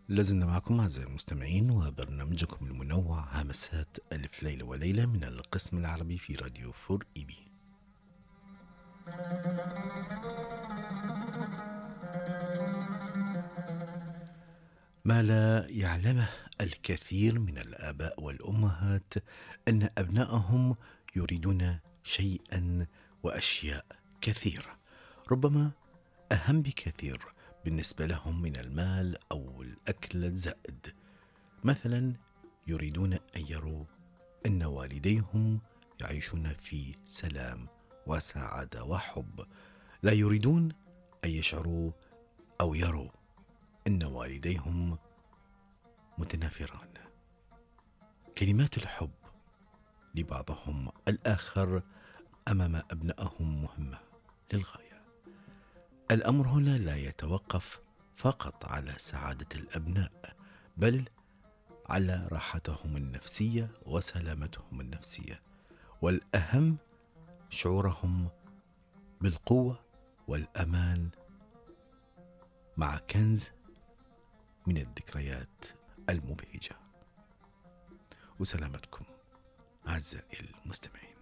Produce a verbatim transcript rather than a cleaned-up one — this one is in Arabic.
لازلنا معكم أعزائي المستمعين وبرنامجكم المنوع همسات ألف ليلة وليلة من القسم العربي في راديو فور إي بي. ما لا يعلمه الكثير من الآباء والأمهات أن أبنائهم يريدون شيئا وأشياء كثيرة، ربما أهم بكثير بالنسبة لهم من المال أو الأكل الزائد. مثلا يريدون أن يروا أن والديهم يعيشون في سلام وسعادة وحب، لا يريدون أن يشعروا أو يروا أن والديهم متنافران. كلمات الحب لبعضهم الآخر أمام أبنائهم مهمة للغاية. الأمر هنا لا يتوقف فقط على سعادة الأبناء، بل على راحتهم النفسية وسلامتهم النفسية، والأهم شعورهم بالقوة والأمان مع كنز من الذكريات المبهجة. وسلامتكم أعزائي المستمعين.